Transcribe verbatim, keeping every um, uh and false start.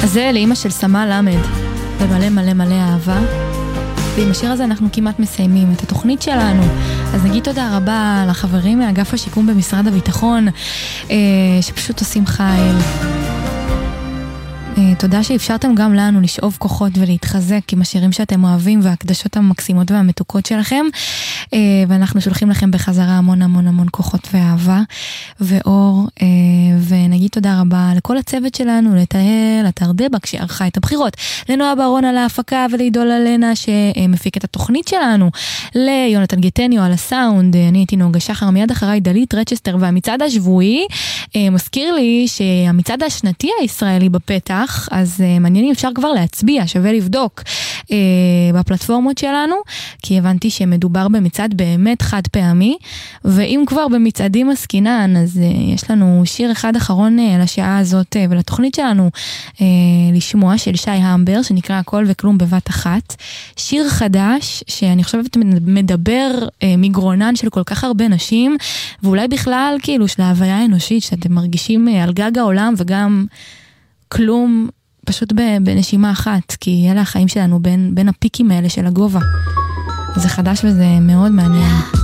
אז זה לאמא של סמה למד, ומלא מלא מלא אהבה. ועם השיר הזה אנחנו כמעט מסיימים את התוכנית שלנו. אז נגיד תודה רבה לחברים מאגף השיקום במשרד הביטחון, שפשוט עושים חייל. תודה שאפשרתם גם לנו לשאוב כוחות ולהתחזק עם השירים שאתם אוהבים וההקדשות המקסימות והמתוקות שלכם, ואנחנו שולחים לכם בחזרה המון המון המון כוחות ואהבה ואור, ונגיד תודה רבה לכל הצוות שלנו, לתהל, לתרדבק שערכה את הבחירות, לנועה ברון על ההפקה ולעידול אלנה שמפיק את התוכנית שלנו, ליונתן גטניו על הסאונד, אני הייתי נוגה שחר, מיד אחריי דלית רצ'סטר, והמצעד השבועי מזכיר לי שהמצעד השנתי הישראלי בפתח, אז uh, מעניין אם אפשר כבר להצביע, שווה לבדוק uh, בפלטפורמות שלנו, כי הבנתי שמדובר במצעד באמת חד פעמי, ואם כבר במצעדים עסקינן, אז uh, יש לנו שיר אחד אחרון uh, לשעה הזאת uh, ולתוכנית שלנו uh, לשמוע של שי המבר, שנקרא הכל וכלום בבת אחת, שיר חדש שאני חושבת מדבר uh, מגרונן של כל כך הרבה נשים, ואולי בכלל כאילו של ההוויה האנושית, שאתם מרגישים uh, על גג העולם וגם כלום, פשוט בנשימה אחת, כי אלה החיים שלנו בין, בין הפיקים האלה של הגובה. זה חדש וזה מאוד מעניין.